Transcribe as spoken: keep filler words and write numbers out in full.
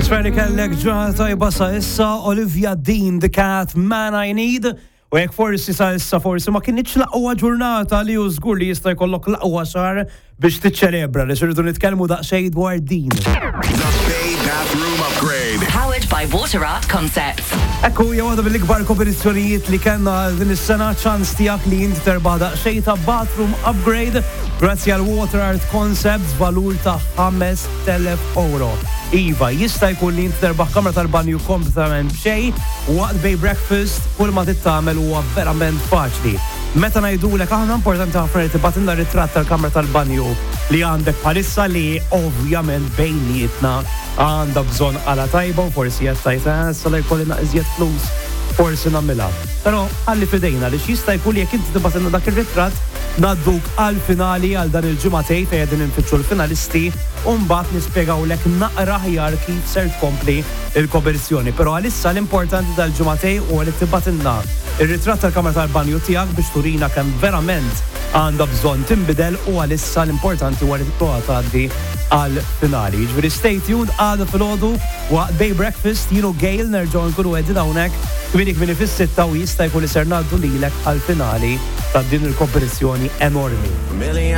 Nisfer li kellek ġurnata tajba sa issa Olivia Dean, The Cat Man I Need. U jekk forsi sa issa forsi ma kienx laqwa ġurnata li hu żgur li jista' jkollok laqwa xahar biex tiċċelebra li xirridu nitkellmu daqsxejn dwar din. The Bay Bathroom Upgrade. Powered by Water Art Concepts. Ekku hija waħda mill-ikbar kompetizzjonijiet li kellna din is-sena, ċans tiegħek li inti terba' daqsxejn ta' bathroom upgrade grazzi għal Water Art Concepts valur ta' ħames telef euro. Iva, jista' jkun li inti terbaħ kamra tal-banju kompletament b'xejn waqt Bay Breakfast kull ma tittamel huwa verament faċli. Meta ngħidulek aħna importanti ħafna li tibatilna ritratt tal-kamra tal-banju li għandek bħalissa li ovvjament bejnietna għandha bżonn għala tajba u forsi qed tajta sala jkolli naqżiet flus forsi nagħmilha. Però ħalli fidejna li jista' jkun li jekk inti tibatilna dak ir-ritratt nadduk għal finali għal dan il-ġumatej fejn qegħdin infittxu l-finalisti u mbagħad nispjegawlek naqra aħjar kif ser tkompli il-kompetizzjoni. Però għalissa l-importanti tal-ġumatej huwa li tibgħatilna ir-ritratt tal-kamra tal-banju tiegħek biex turina kemm verament għandha bżonn tinbidel u għalissa l-importanti huwa li tibqa' tgħaddi għal finali. Ġifieri stay tuned għada filgħodu waqt Bay Breakfast jienu Gail nerġgħu nkunu qegħdin hawnhekk kmieni kmieni fis-sitta u jista' jkun li ser ngħaddu lilek għal finali ta' din il-kompetizzjoni enormi.